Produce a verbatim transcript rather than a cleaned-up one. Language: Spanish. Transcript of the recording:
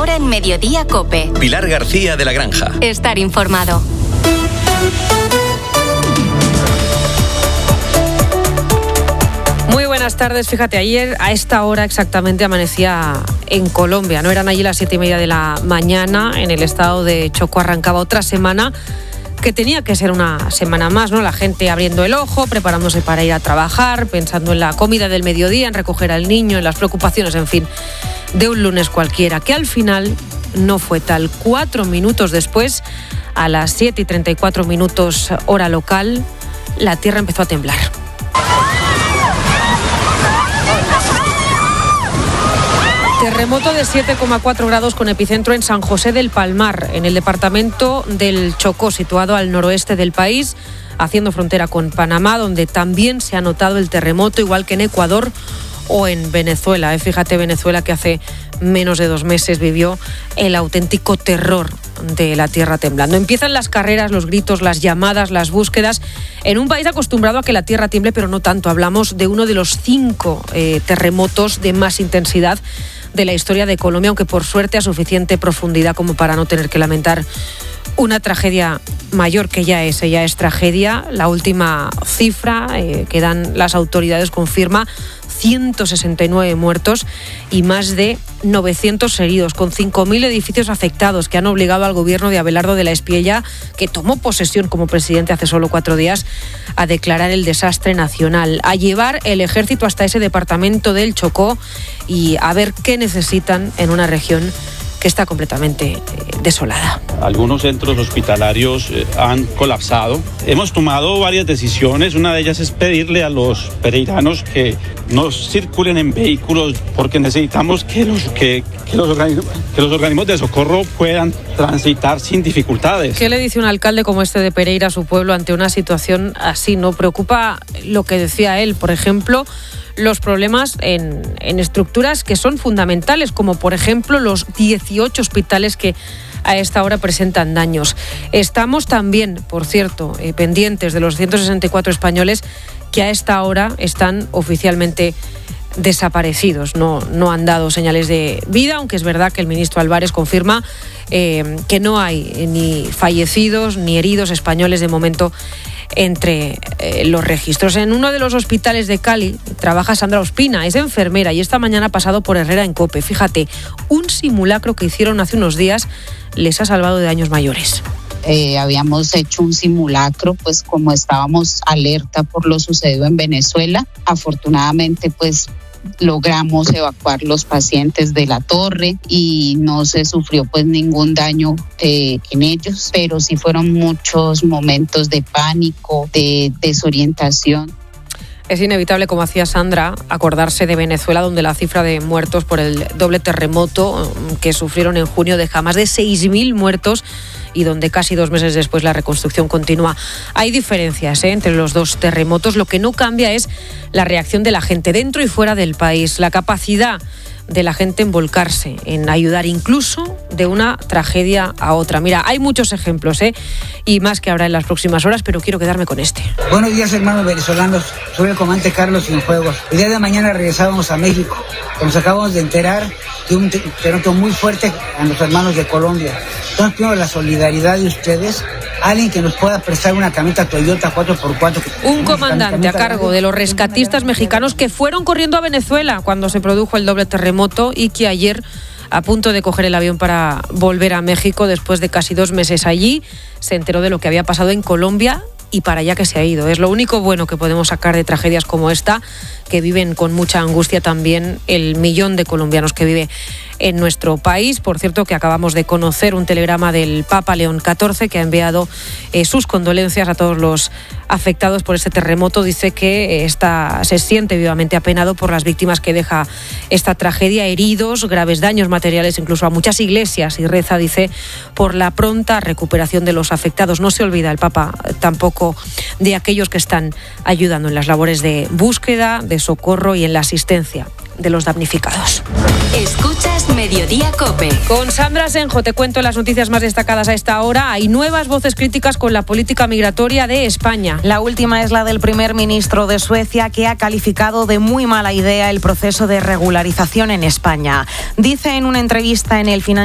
Ahora en Mediodía COPE. Pilar García de la Granja. Estar informado. Muy buenas tardes. Fíjate, ayer a esta hora exactamente amanecía en Colombia. No eran allí las siete y media de la mañana. En el estado de Chocó arrancaba otra semana que tenía que ser una semana más, ¿no? La gente abriendo el ojo, preparándose para ir a trabajar, pensando en la comida del mediodía, en recoger al niño, en las preocupaciones, en fin, de un lunes cualquiera, que al final no fue tal. Cuatro minutos después, a las siete y treinta y cuatro minutos hora local, la tierra empezó a temblar. Terremoto de siete coma cuatro grados con epicentro en San José del Palmar, en el departamento del Chocó, situado al noroeste del país, haciendo frontera con Panamá, donde también se ha notado el terremoto, igual que en Ecuador o en Venezuela. ¿eh? Fíjate, Venezuela, que hace menos de dos meses vivió el auténtico terror de la tierra temblando. Empiezan las carreras, los gritos, las llamadas, las búsquedas, en un país acostumbrado a que la tierra tiemble, pero no tanto. Hablamos de uno de los cinco eh, terremotos de más intensidad de la historia de Colombia, aunque por suerte a suficiente profundidad como para no tener que lamentar una tragedia mayor, que ya es, ya es tragedia. La última cifra eh, que dan las autoridades confirma ciento sesenta y nueve muertos y más de novecientos heridos, con cinco mil edificios afectados, que han obligado al gobierno de Abelardo de la Espriella, que tomó posesión como presidente hace solo cuatro días, a declarar el desastre nacional, a llevar el ejército hasta ese departamento del Chocó y a ver qué necesitan en una región que está completamente eh, desolada. Algunos centros hospitalarios eh, han colapsado. Hemos tomado varias decisiones. Una de ellas es pedirle a los pereiranos que no circulen en vehículos, porque necesitamos que los, que, que los, organismos, que los organismos de socorro puedan transitar sin dificultades. ¿Qué le dice un alcalde como este de Pereira a su pueblo ante una situación así? ¿No preocupa lo que decía él, por ejemplo, los problemas en, en estructuras que son fundamentales, como por ejemplo los dieciocho hospitales que a esta hora presentan daños? Estamos también, por cierto, eh, pendientes de los ciento sesenta y cuatro españoles que a esta hora están oficialmente desaparecidos. No, no han dado señales de vida, aunque es verdad que el ministro Álvarez confirma eh, que no hay ni fallecidos ni heridos españoles de momento entre eh, los registros. En uno de los hospitales de Cali trabaja Sandra Ospina, es enfermera y esta mañana ha pasado por Herrera en COPE. Fíjate, un simulacro que hicieron hace unos días les ha salvado de daños mayores. Eh, habíamos hecho un simulacro, pues como estábamos alerta por lo sucedido en Venezuela. Afortunadamente, pues logramos evacuar los pacientes de la torre y no se sufrió pues ningún daño eh, en ellos, pero sí fueron muchos momentos de pánico, de desorientación. Es inevitable, como hacía Sandra, acordarse de Venezuela, donde la cifra de muertos por el doble terremoto que sufrieron en junio deja más de seis mil muertos y donde casi dos meses después la reconstrucción continúa. Hay diferencias ¿eh? entre los dos terremotos. Lo que no cambia es la reacción de la gente dentro y fuera del país, la capacidad de la gente en volcarse, en ayudar incluso de una tragedia a otra. Mira, hay muchos ejemplos, ¿eh? y más que habrá en las próximas horas, pero quiero quedarme con este. Buenos días, hermanos venezolanos. Soy el comandante Carlos Cienfuegos. El día de mañana regresábamos a México. Nos acabamos de enterar de un terremoto muy fuerte a los hermanos de Colombia. Entonces pido la solidaridad de ustedes, alguien que nos pueda prestar una camioneta Toyota cuatro por cuatro. Un comandante a cargo de los rescatistas mexicanos que fueron corriendo a Venezuela cuando se produjo el doble terremoto y que ayer, a punto de coger el avión para volver a México después de casi dos meses allí, se enteró de lo que había pasado en Colombia y para allá que se ha ido. Es lo único bueno que podemos sacar de tragedias como esta, que viven con mucha angustia también el millón de colombianos que vive en nuestro país. Por cierto, que acabamos de conocer un telegrama del Papa León catorce que ha enviado eh, sus condolencias a todos los afectados por este terremoto. Dice que eh, está, se siente vivamente apenado por las víctimas que deja esta tragedia, heridos, graves daños materiales incluso a muchas iglesias, y reza, dice, por la pronta recuperación de los afectados. No se olvida el Papa tampoco de aquellos que están ayudando en las labores de búsqueda, de socorro y en la asistencia de los damnificados. Escuchas Mediodía COPE. Con Sandra Senjo te cuento las noticias más destacadas a esta hora. Hay nuevas voces críticas con la política migratoria de España. La última es la del primer ministro de Suecia, que ha calificado de muy mala idea el proceso de regularización en España. Dice en una entrevista en el Financial